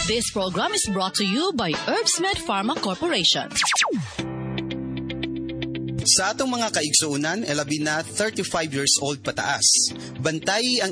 This program is brought to you by Herbsmed Pharma Corporation. Sa atong mga kaigsuunan, labi na 35 years old pataas. Bantay ang